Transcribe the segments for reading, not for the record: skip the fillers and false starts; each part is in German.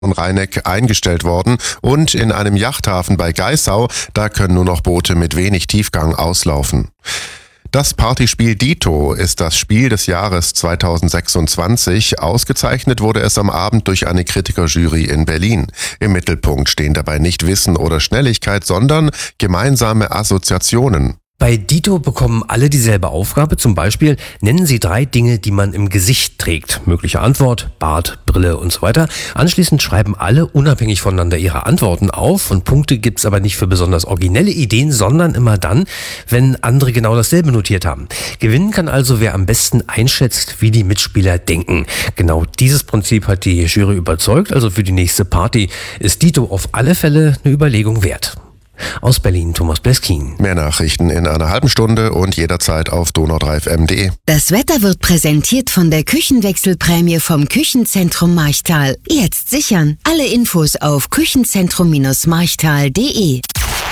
Rhein-Neck eingestellt worden und in einem Yachthafen bei Geissau, da können nur noch Boote mit wenig Tiefgang auslaufen. Das Partyspiel Dito ist das Spiel des Jahres 2026. Ausgezeichnet wurde es am Abend durch eine Kritikerjury in Berlin. Im Mittelpunkt stehen dabei nicht Wissen oder Schnelligkeit, sondern gemeinsame Assoziationen. Bei Dito bekommen alle dieselbe Aufgabe, zum Beispiel nennen Sie 3 Dinge, die man im Gesicht trägt. Mögliche Antwort, Bart, Brille und so weiter. Anschließend schreiben alle unabhängig voneinander ihre Antworten auf und Punkte gibt's aber nicht für besonders originelle Ideen, sondern immer dann, wenn andere genau dasselbe notiert haben. Gewinnen kann also, wer am besten einschätzt, wie die Mitspieler denken. Genau dieses Prinzip hat die Jury überzeugt, also für die nächste Party ist Dito auf alle Fälle eine Überlegung wert. Aus Berlin, Thomas Bleskin. Mehr Nachrichten in einer halben Stunde und jederzeit auf donau3fm.de. Das Wetter wird präsentiert von der Küchenwechselprämie vom Küchenzentrum Marchtal. Jetzt sichern. Alle Infos auf küchenzentrum-marchtal.de.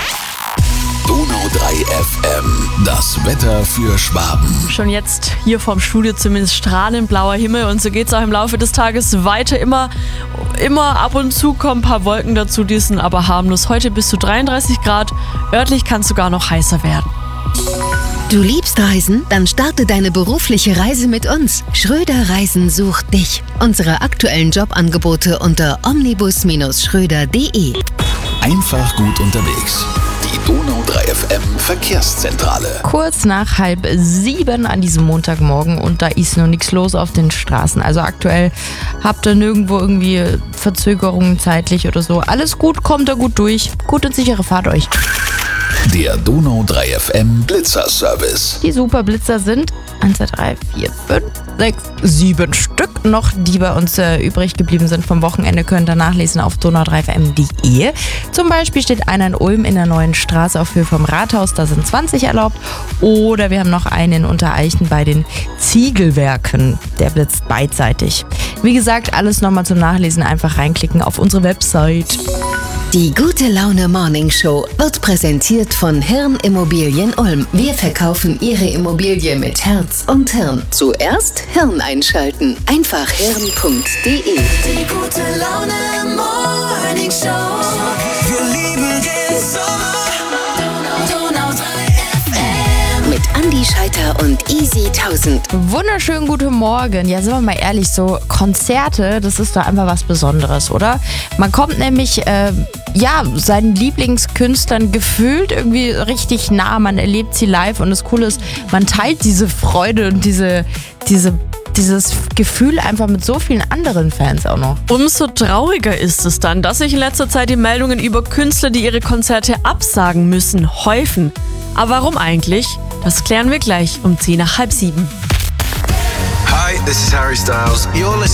Donau3FM, das Wetter für Schwaben. Schon jetzt hier vorm Studio zumindest strahlend blauer Himmel und so geht es auch im Laufe des Tages weiter. Immer ab und zu kommen ein paar Wolken dazu, die sind aber harmlos. Heute bis zu 33 Grad, örtlich kann es sogar noch heißer werden. Du liebst Reisen? Dann starte deine berufliche Reise mit uns. Schröder Reisen sucht dich. Unsere aktuellen Jobangebote unter omnibus-schröder.de. Einfach gut unterwegs. Die Donau3FM Verkehrszentrale. Kurz nach 6:30 an diesem Montagmorgen und da ist noch nichts los auf den Straßen. Also aktuell habt ihr nirgendwo irgendwie Verzögerungen zeitlich oder so. Alles gut, kommt da gut durch. Gut und sichere Fahrt euch. Der Donau3FM Blitzer-Service. Die Superblitzer sind 1, 2, 3, 4, 5, 6, 7 Stück noch, die bei uns übrig geblieben sind vom Wochenende. Könnt ihr nachlesen auf donau3fm.de. Zum Beispiel steht einer in Ulm in der Neuen Straße auf Höhe vom Rathaus, da sind 20 erlaubt. Oder wir haben noch einen in Untereichen bei den Ziegelwerken, der blitzt beidseitig. Wie gesagt, alles nochmal zum Nachlesen, einfach reinklicken auf unsere Website. Die Gute Laune Morning Show wird präsentiert von Hirn Immobilien Ulm. Wir verkaufen Ihre Immobilie mit Herz und Hirn. Zuerst Hirn einschalten. Einfach hirn.de. Die Gute Laune Morning Show. Wir lieben den Sommer. Donau 3 FM. Mit Andi Scheiter und Easy 1000. Wunderschönen guten Morgen. Ja, sind wir mal ehrlich, so Konzerte, das ist doch einfach was Besonderes, oder? Man kommt nämlich, seinen Lieblingskünstlern gefühlt irgendwie richtig nah. Man erlebt sie live und das Coole ist, man teilt diese Freude und dieses Gefühl einfach mit so vielen anderen Fans auch noch. Umso trauriger ist es dann, dass sich in letzter Zeit die Meldungen über Künstler, die ihre Konzerte absagen müssen, häufen. Aber warum eigentlich? Das klären wir gleich um 6:10. Hi, this is Harry Styles. You're listening